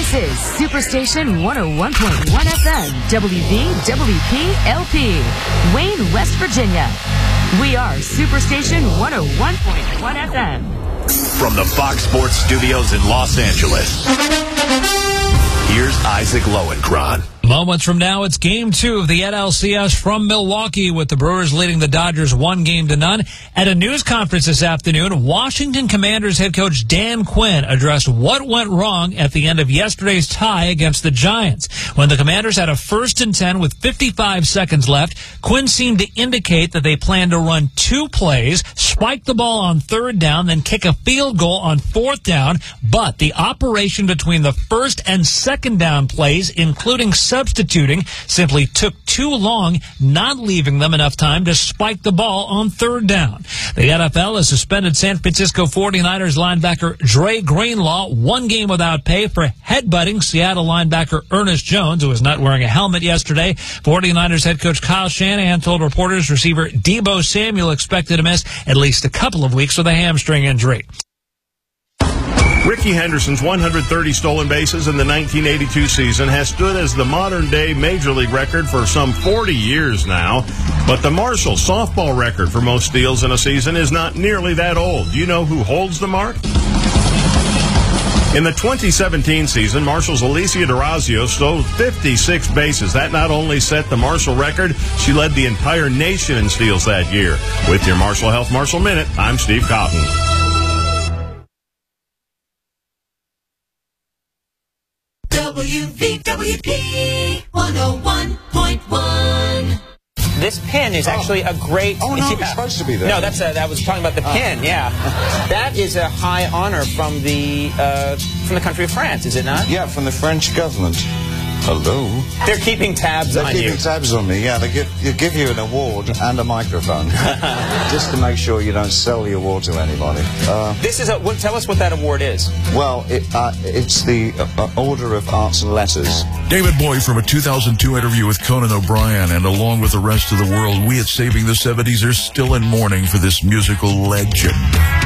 This is Superstation 101.1 FM, WVWP LP, Wayne, West Virginia. We are Superstation 101.1 FM. From the Fox Sports Studios in Los Angeles, here's Isaac Lowenkron. Moments from now, it's Game 2 of the NLCS from Milwaukee, with the Brewers leading the Dodgers 1-0. At a news conference this afternoon, Washington Commanders head coach Dan Quinn addressed what went wrong at the end of yesterday's tie against the Giants. When the Commanders had a 1st and 10 with 55 seconds left, Quinn seemed to indicate that they planned to run 2 plays, spike the ball on 3rd down, then kick a field goal on 4th down. But the operation between the 1st and 2nd down plays, including substituting, simply took too long, not leaving them enough time to spike the ball on 3rd down. The NFL has suspended San Francisco 49ers linebacker Dre Greenlaw 1 game without pay for headbutting Seattle linebacker Ernest Jones, who was not wearing a helmet yesterday. 49ers head coach Kyle Shanahan told reporters receiver Deebo Samuel expected to miss at least a couple of weeks with a hamstring injury. Rickey Henderson's 130 stolen bases in the 1982 season has stood as the modern-day Major League record for some 40 years now. But the Marshall softball record for most steals in a season is not nearly that old. Do you know who holds the mark? In the 2017 season, Marshall's Alicia D'Orazio stole 56 bases. That not only set the Marshall record, she led the entire nation in steals that year. With your Marshall Health Marshall Minute, I'm Steve Cotton. WVWP 101.1. This pin is actually a great... Oh, no, it's supposed to be there. No, that was talking about the pin, yeah. That is a high honor from the country of France, is it not? Yeah, from the French government. Hello. They're keeping tabs on you. They're keeping tabs on me, yeah. They give you an award and a microphone. Just to make sure you don't sell the award to anybody. Tell us what that award is. Well, it's the Order of Arts and Letters. David Bowie from a 2002 interview with Conan O'Brien, and along with the rest of the world, we at Saving the 70s are still in mourning for this musical legend.